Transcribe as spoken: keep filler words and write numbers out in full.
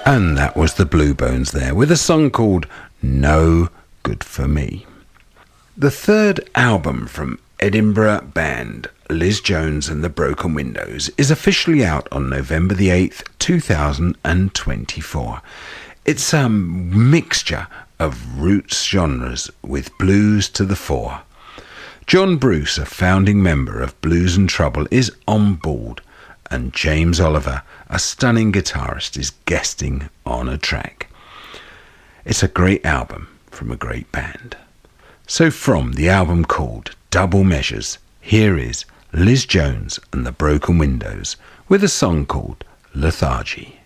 And that was the Bluebones there with a song called No Good For Me. The third album from Edinburgh band Liz Jones and the Broken Windows is officially out on November the eighth, two thousand twenty-four. It's a mixture of roots genres with blues to the fore. John Bruce, a founding member of Blues and Trouble, is on board, and James Oliver, a stunning guitarist, is guesting on a track. It's a great album from a great band. So from the album called Double Measures, here is Liz Jones and the Broken Windows with a song called Lethargy.